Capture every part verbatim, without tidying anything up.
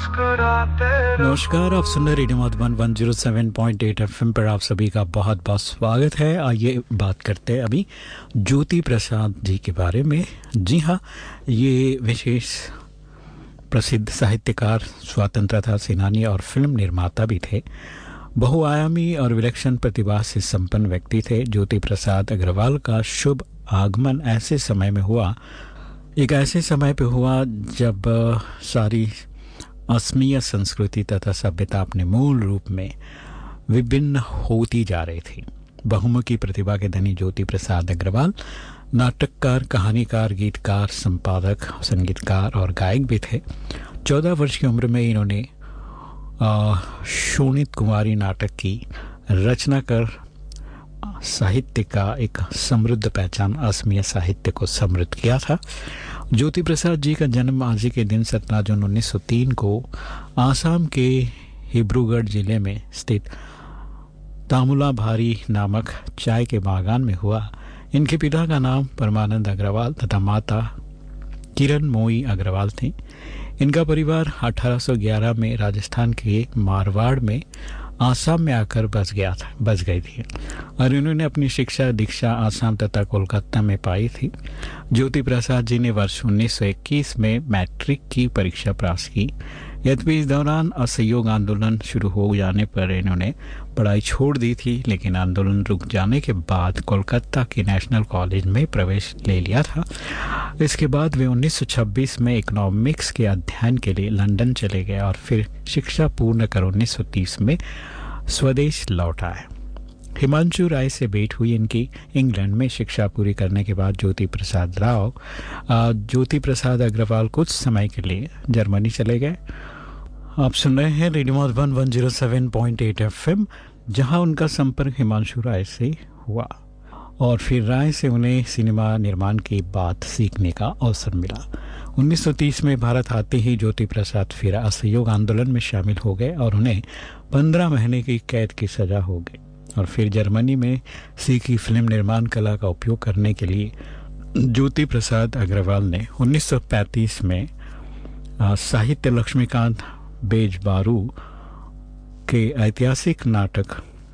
नमस्कार, आप सुन रहे रेडियो मधुबन एक सौ सात पॉइंट आठ एफएम पर आप सभी का बहुत बहुत स्वागत है। आइए बात करते हैं अभी ज्योति प्रसाद जी के बारे में। जी हाँ, ये विशेष प्रसिद्ध साहित्यकार, स्वतंत्रता सेनानी और फिल्म निर्माता भी थे। बहुआयामी और विलक्षण प्रतिभा से संपन्न व्यक्ति थे। ज्योति प्रसाद अग्रवाल का शुभ आगमन ऐसे समय में हुआ, एक ऐसे समय पे हुआ जब सारी असमीय संस्कृति तथा सभ्यता अपने मूल रूप में विभिन्न होती जा रही थी। बहुमुखी प्रतिभा के धनी ज्योति प्रसाद अग्रवाल नाटककार, कहानीकार, गीतकार, संपादक, संगीतकार और गायक भी थे। चौदह वर्ष की उम्र में इन्होंने शोणित कुमारी नाटक की रचना कर साहित्य का एक समृद्ध पहचान, असमीय साहित्य को समृद्ध किया था। ज्योति प्रसाद जी का जन्म आज ही के दिन सत्रह जून उन्नीस सौ तीन को आसाम के डिब्रूगढ़ जिले में स्थित तामुलाभारी नामक चाय के बागान में हुआ। इनके पिता का नाम परमानंद अग्रवाल तथा माता किरण मोई अग्रवाल थी। इनका परिवार अठारह सौ ग्यारह में राजस्थान के मारवाड़ में आसाम में आकर बस गया था बस गई थी और इन्होंने अपनी शिक्षा दीक्षा आसाम तथा कोलकाता में पाई थी। ज्योति प्रसाद जी ने वर्ष उन्नीस सौ इक्कीस में मैट्रिक की परीक्षा पास की। यद्यपि इस दौरान असहयोग आंदोलन शुरू हो जाने पर इन्होंने पढ़ाई छोड़ दी थी, लेकिन आंदोलन रुक जाने के बाद कोलकाता के नेशनल कॉलेज में प्रवेश ले लिया था। इसके बाद वे उन्नीस सौ छब्बीस में इकोनॉमिक्स के अध्ययन के लिए लंदन चले गए और फिर शिक्षा पूर्ण कर उन्नीस सौ तीस में स्वदेश लौट आए। हिमांशु राय से भेंट हुई इनकी। इंग्लैंड में शिक्षा पूरी करने के बाद ज्योति प्रसाद राव ज्योति प्रसाद अग्रवाल कुछ समय के लिए जर्मनी चले गए। आप सुन रहे हैं रेडियो मधुबन एक सौ सात पॉइंट आठ एफएम, जहां उनका संपर्क हिमांशु राय से हुआ और फिर राय से उन्हें सिनेमा निर्माण की बात सीखने का अवसर मिला। उन्नीस सौ तीस में भारत आते ही ज्योति प्रसाद फिर असहयोग आंदोलन में शामिल हो गए और उन्हें पंद्रह महीने की कैद की सजा हो गई और फिर जर्मनी में सीखी फिल्म निर्माण कला का उपयोग करने के लिए ज्योति प्रसाद अग्रवाल ने उन्नीस सौ पैंतीस में साहित्य लक्ष्मीकांत बेजबारू के ऐतिहासिक नाटक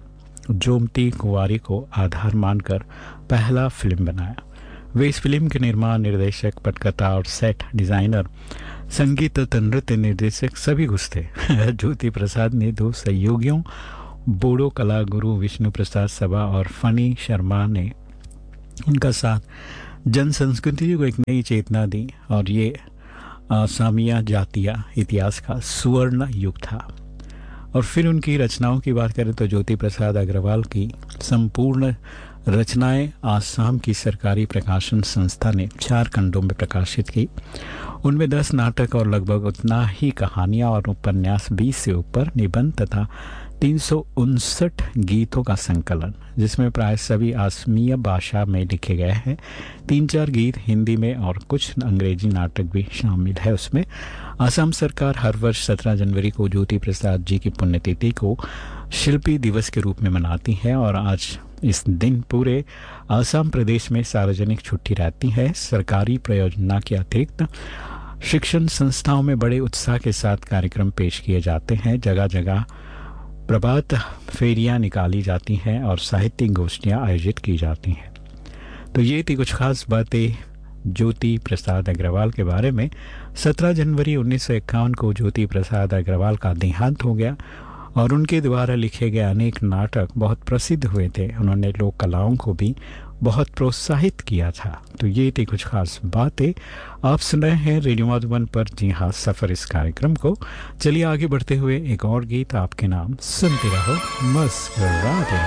जोमती कुंवारी को आधार मानकर पहला फिल्म बनाया। वे इस फिल्म के निर्माण, निर्देशक, पटकथा और सेट डिजाइनर, संगीत तथा नृत्य निर्देशक सभी कुछ थे। ज्योति प्रसाद ने दो सहयोगियों, बोडो कला गुरु विष्णु प्रसाद सभा और फनी शर्मा ने उनका साथ जन संस्कृति को एक नई चेतना दी और ये आसामिया जातिया इतिहास का सुवर्ण युग था। और फिर उनकी रचनाओं की बात करें तो ज्योति प्रसाद अग्रवाल की संपूर्ण रचनाएं आसाम की सरकारी प्रकाशन संस्था ने चार खंडों में प्रकाशित की। उनमें दस नाटक और लगभग उतना ही कहानियां और उपन्यास, बीस से ऊपर निबंध तथा तीन सौ उनसठ गीतों का संकलन, जिसमें प्राय सभी असमीय भाषा में लिखे गए हैं। तीन चार गीत हिंदी में और कुछ अंग्रेजी नाटक भी शामिल है उसमें। असम सरकार हर वर्ष सत्रह जनवरी को ज्योति प्रसाद जी की पुण्यतिथि को शिल्पी दिवस के रूप में मनाती है और आज इस दिन पूरे असम प्रदेश में सार्वजनिक छुट्टी रहती है। सरकारी प्रयोजना के अतिरिक्त शिक्षण संस्थाओं में बड़े उत्साह के साथ कार्यक्रम पेश किए जाते हैं। जगह जगह प्रभात फेरियां निकाली जाती हैं और साहित्यिक गोष्ठियां आयोजित की जाती हैं। तो ये थी कुछ खास बातें ज्योति प्रसाद अग्रवाल के बारे में। सत्रह जनवरी उन्नीस सौ इक्यावन को ज्योति प्रसाद अग्रवाल का देहांत हो गया और उनके द्वारा लिखे गए अनेक नाटक बहुत प्रसिद्ध हुए थे। उन्होंने लोक कलाओं को भी बहुत प्रोत्साहित किया था। तो ये थी कुछ खास बातें। आप सुन रहे हैं रेडियो मधुबन पर, जी हाँ, सफर इस कार्यक्रम को। चलिए आगे बढ़ते हुए एक और गीत आपके नाम सुनते रहो, मस्कुराते रहो।